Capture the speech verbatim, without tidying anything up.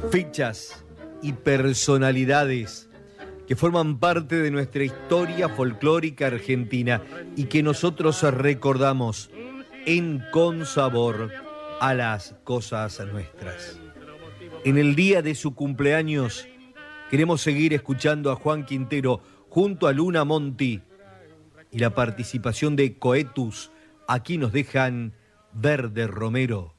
Fechas y personalidades que forman parte de nuestra historia folclórica argentina y que nosotros recordamos en Consabor a las cosas nuestras. En el día de su cumpleaños queremos seguir escuchando a Juan Quintero junto a Luna Monti y la participación de Coetus. Aquí nos dejan Verde Romero.